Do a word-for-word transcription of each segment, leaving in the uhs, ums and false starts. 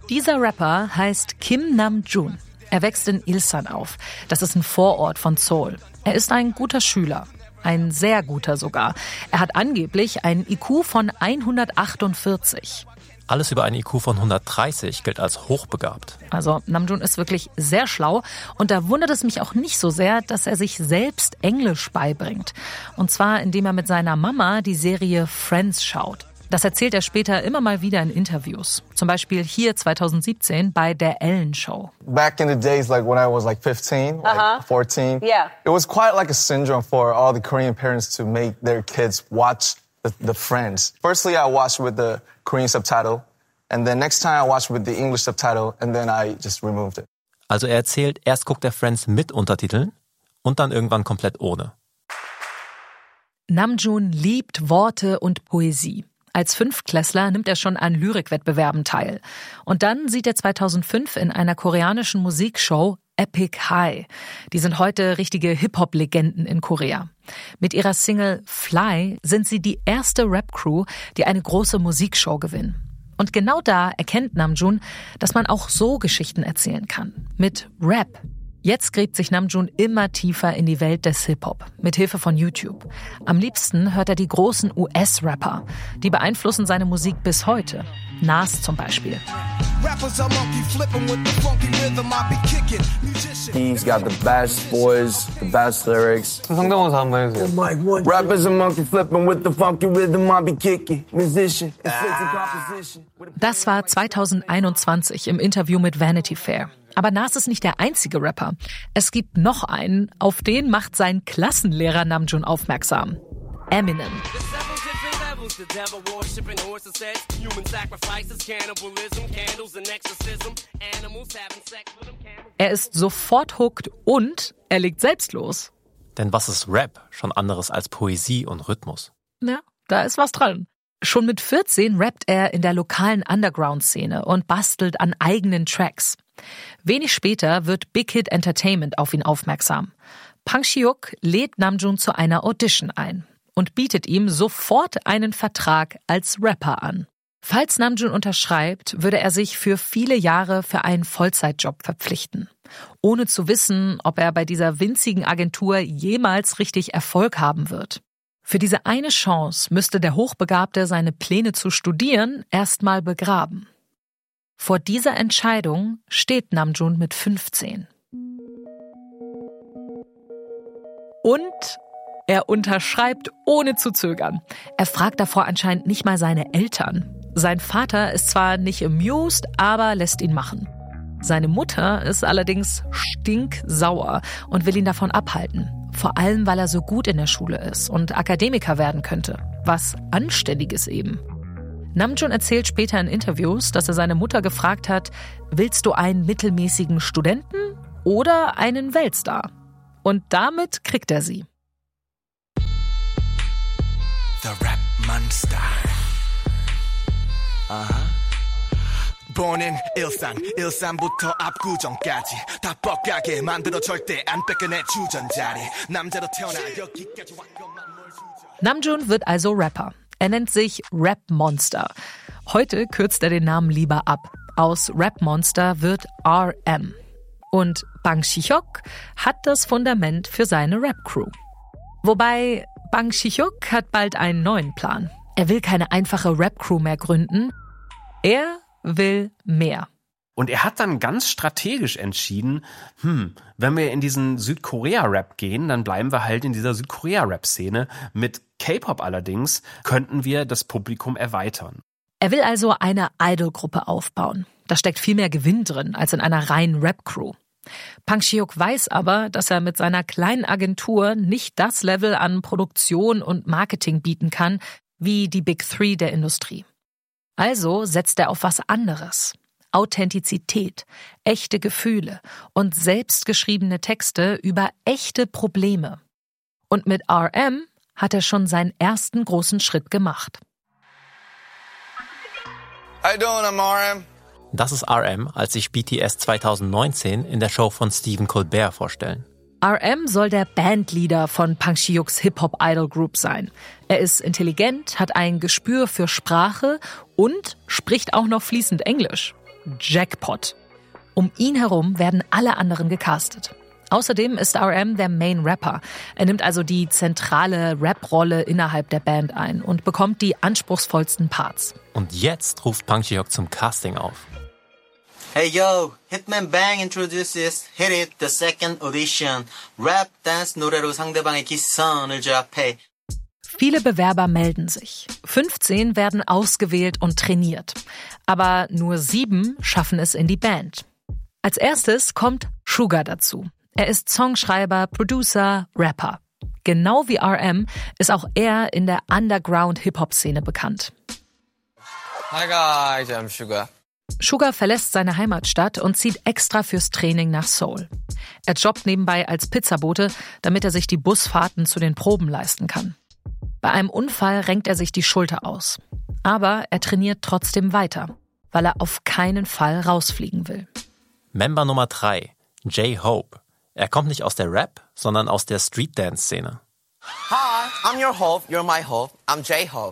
Dieser Rapper heißt Kim Namjoon. Er wächst in Ilsan auf. Das ist ein Vorort von Seoul. Er ist ein guter Schüler. Ein sehr guter sogar. Er hat angeblich einen I Q von hundertachtundvierzig. Alles über einen I Q von hundertdreißig gilt als hochbegabt. Also Namjoon ist wirklich sehr schlau. Und da wundert es mich auch nicht so sehr, dass er sich selbst Englisch beibringt. Und zwar, indem er mit seiner Mama die Serie Friends schaut. Das erzählt er später immer mal wieder in Interviews. Zum Beispiel hier zweitausendsiebzehn bei der Ellen Show. Back in the days, like when I was like fifteen, like uh-huh. fourteen, yeah. it was quite like a syndrome for all the Korean parents to make their kids watch the, the Friends. Firstly, I watched with the Korean subtitle, and then next time I watched with the English subtitle, and then I just removed it. Also er erzählt, erst guckt er Friends mit Untertiteln und dann irgendwann komplett ohne. Namjoon liebt Worte und Poesie. Als Fünftklässler nimmt er schon an Lyrikwettbewerben teil. Und dann sieht er zweitausendfünf in einer koreanischen Musikshow Epic High. Die sind heute richtige Hip-Hop-Legenden in Korea. Mit ihrer Single Fly sind sie die erste Rap-Crew, die eine große Musikshow gewinnen. Und genau da erkennt Namjoon, dass man auch so Geschichten erzählen kann. Mit Rap. Jetzt gräbt sich Namjoon immer tiefer in die Welt des Hip-Hop, mit Hilfe von YouTube. Am liebsten hört er die großen U S-Rapper. Die beeinflussen seine Musik bis heute. Nas zum Beispiel. He's got the best voice, the best lyrics. 성대모사 한번 해주세요. Rappers a monkey flipping with the funky rhythm, I be kicking. Musician, inflicting composition. Das war zweitausendeinundzwanzig im Interview mit Vanity Fair. Aber Nas ist nicht der einzige Rapper. Es gibt noch einen, auf den macht sein Klassenlehrer Namjoon aufmerksam. Eminem. Er ist sofort hooked und er legt selbst los. Denn was ist Rap? Schon anderes als Poesie und Rhythmus. Ja, da ist was dran. Schon mit vierzehn rappt er in der lokalen Underground-Szene und bastelt an eigenen Tracks. Wenig später wird Big Hit Entertainment auf ihn aufmerksam. Bang Si-hyuk lädt Namjoon zu einer Audition ein und bietet ihm sofort einen Vertrag als Rapper an. Falls Namjoon unterschreibt, würde er sich für viele Jahre für einen Vollzeitjob verpflichten, ohne zu wissen, ob er bei dieser winzigen Agentur jemals richtig Erfolg haben wird. Für diese eine Chance müsste der Hochbegabte seine Pläne zu studieren erstmal begraben. Vor dieser Entscheidung steht Namjoon mit fünfzehn. Und er unterschreibt ohne zu zögern. Er fragt davor anscheinend nicht mal seine Eltern. Sein Vater ist zwar nicht amused, aber lässt ihn machen. Seine Mutter ist allerdings stinksauer und will ihn davon abhalten. Vor allem, weil er so gut in der Schule ist und Akademiker werden könnte. Was Anständiges eben. Namjoon erzählt später in Interviews, dass er seine Mutter gefragt hat, willst du einen mittelmäßigen Studenten oder einen Weltstar? Und damit kriegt er sie. The Rap Monster. Aha. Born in 일산, 일산부터 압구정까지 다 뻑가게 만들어 절대 안 뺏겨 내 주전자리. 남자로 태어나 여기까지 왔건만 뭘 주저. Namjoon wird also Rapper. Er nennt sich Rap Monster. Heute kürzt er den Namen lieber ab. Aus Rap Monster wird R M. Und Bang Si-hyuk hat das Fundament für seine Rap-Crew. Wobei Bang Si-hyuk hat bald einen neuen Plan. Er will keine einfache Rap-Crew mehr gründen. Er will mehr. Und er hat dann ganz strategisch entschieden, hm, wenn wir in diesen Südkorea-Rap gehen, dann bleiben wir halt in dieser Südkorea-Rap-Szene. Mit K-Pop allerdings könnten wir das Publikum erweitern. Er will also eine Idol-Gruppe aufbauen. Da steckt viel mehr Gewinn drin als in einer reinen Rap-Crew. Bang Si-hyuk weiß aber, dass er mit seiner kleinen Agentur nicht das Level an Produktion und Marketing bieten kann, wie die Big Three der Industrie. Also setzt er auf was anderes. Authentizität, echte Gefühle und selbstgeschriebene Texte über echte Probleme. Und mit R M hat er schon seinen ersten großen Schritt gemacht. How you doing, I'm R M. Das ist R M, als sich B T S zweitausendneunzehn in der Show von Stephen Colbert vorstellen. R M soll der Bandleader von Bang Si-hyuks Hip-Hop-Idol-Group sein. Er ist intelligent, hat ein Gespür für Sprache und spricht auch noch fließend Englisch. Jackpot. Um ihn herum werden alle anderen gecastet. Außerdem ist R M der Main Rapper. Er nimmt also die zentrale Rap-Rolle innerhalb der Band ein und bekommt die anspruchsvollsten Parts. Und jetzt ruft Bang Ji-hyuk zum Casting auf. Hey yo, Hitman Bang introduces Hit It, the second audition. Rap, dance 노래로 상대방의 기선을 제압해. Viele Bewerber melden sich. fünfzehn werden ausgewählt und trainiert. Aber nur sieben schaffen es in die Band. Als erstes kommt Suga dazu. Er ist Songschreiber, Producer, Rapper. Genau wie R M ist auch er in der Underground-Hip-Hop-Szene bekannt. Hi guys, I'm Suga. Suga verlässt seine Heimatstadt und zieht extra fürs Training nach Seoul. Er jobbt nebenbei als Pizzabote, damit er sich die Busfahrten zu den Proben leisten kann. Bei einem Unfall renkt er sich die Schulter aus. Aber er trainiert trotzdem weiter, weil er auf keinen Fall rausfliegen will. Member Nummer drei, J-Hope. Er kommt nicht aus der Rap, sondern aus der Street-Dance-Szene. Hi, I'm your Hope, you're my Hope, I'm J-Hope.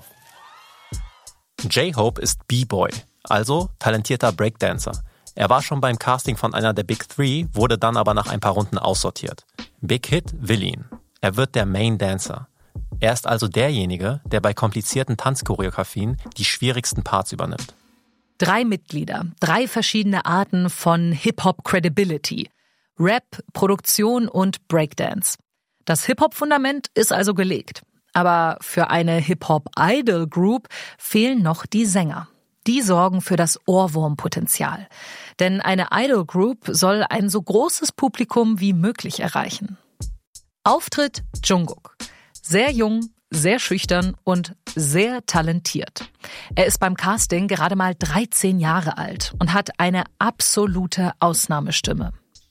J-Hope ist B-Boy, also talentierter Breakdancer. Er war schon beim Casting von einer der Big Three, wurde dann aber nach ein paar Runden aussortiert. Big Hit will ihn. Er wird der Main Dancer. Er ist also derjenige, der bei komplizierten Tanzchoreografien die schwierigsten Parts übernimmt. Drei Mitglieder, drei verschiedene Arten von Hip-Hop-Credibility. Rap, Produktion und Breakdance. Das Hip-Hop-Fundament ist also gelegt. Aber für eine Hip-Hop-Idol-Group fehlen noch die Sänger. Die sorgen für das Ohrwurmpotenzial. Denn eine Idol-Group soll ein so großes Publikum wie möglich erreichen. Auftritt Jungkook. Sehr jung, sehr schüchtern und sehr talentiert. Er ist beim Casting gerade mal dreizehn Jahre alt und hat eine absolute Ausnahmestimme.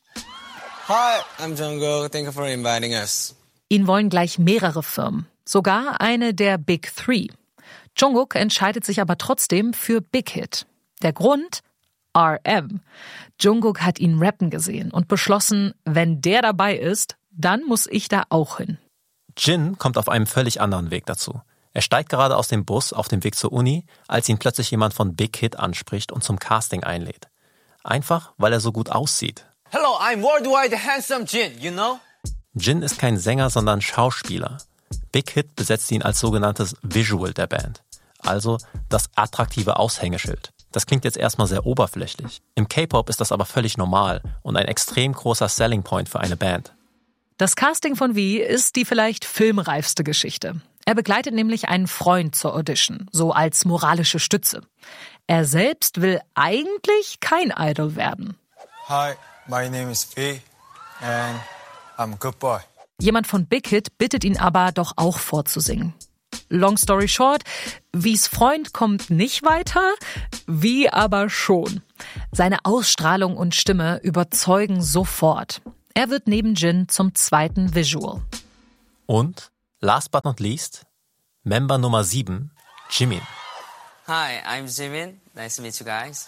Hi, I'm Jungkook, thank you for inviting us. Ihn wollen gleich mehrere Firmen, sogar eine der Big Three. Jungkook entscheidet sich aber trotzdem für Big Hit. Der Grund? R M. Jungkook hat ihn rappen gesehen und beschlossen, wenn der dabei ist, dann muss ich da auch hin. Jin kommt auf einem völlig anderen Weg dazu. Er steigt gerade aus dem Bus auf dem Weg zur Uni, als ihn plötzlich jemand von Big Hit anspricht und zum Casting einlädt. Einfach, weil er so gut aussieht. Hello, I'm worldwide handsome Jin, you know? Jin ist kein Sänger, sondern Schauspieler. Big Hit besetzt ihn als sogenanntes Visual der Band. Also das attraktive Aushängeschild. Das klingt jetzt erstmal sehr oberflächlich. Im K-Pop ist das aber völlig normal und ein extrem großer Selling Point für eine Band. Das Casting von V ist die vielleicht filmreifste Geschichte. Er begleitet nämlich einen Freund zur Audition, so als moralische Stütze. Er selbst will eigentlich kein Idol werden. Hi, my name is V and I'm a good boy. Jemand von Big Hit bittet ihn aber doch auch vorzusingen. Long story short, Vs Freund kommt nicht weiter, V aber schon. Seine Ausstrahlung und Stimme überzeugen sofort. Er wird neben Jin zum zweiten Visual. Und, last but not least, Member Nummer sieben, Jimin. Hi, I'm Jimin. Nice to meet you guys.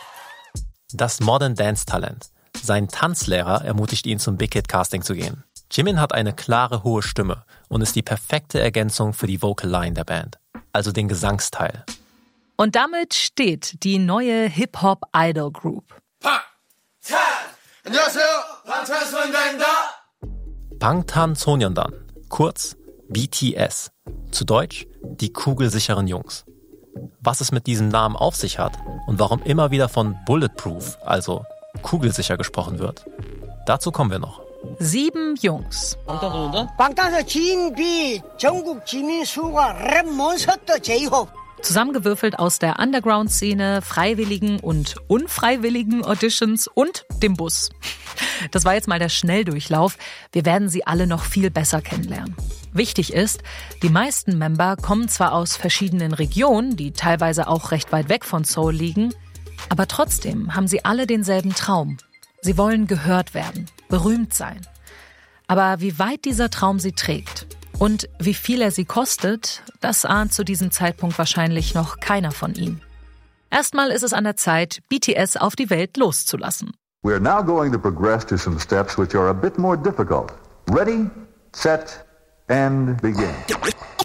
Das Modern Dance Talent. Sein Tanzlehrer ermutigt ihn, zum Big Hit Casting zu gehen. Jimin hat eine klare, hohe Stimme und ist die perfekte Ergänzung für die Vocal Line der Band, also den Gesangsteil. Und damit steht die neue Hip-Hop-Idol-Group. Bangtan-Sonyeondan, kurz B T S, zu Deutsch die kugelsicheren Jungs. Was es mit diesem Namen auf sich hat und warum immer wieder von Bulletproof, also kugelsicher gesprochen wird, dazu kommen wir noch. Sieben Jungs. 방탄소년단 진비, 정국, 지민, 수가, 랩, 몬스터, J-Hope. Zusammengewürfelt aus der Underground-Szene, freiwilligen und unfreiwilligen Auditions und dem Bus. Das war jetzt mal der Schnelldurchlauf. Wir werden sie alle noch viel besser kennenlernen. Wichtig ist, die meisten Member kommen zwar aus verschiedenen Regionen, die teilweise auch recht weit weg von Seoul liegen, aber trotzdem haben sie alle denselben Traum. Sie wollen gehört werden, berühmt sein. Aber wie weit dieser Traum sie trägt und wie viel er sie kostet, das ahnt zu diesem Zeitpunkt wahrscheinlich noch keiner von ihnen. Erstmal ist es an der Zeit, B T S auf die Welt loszulassen. We are now going to progress to some steps which are a bit more difficult. Ready, set, and begin.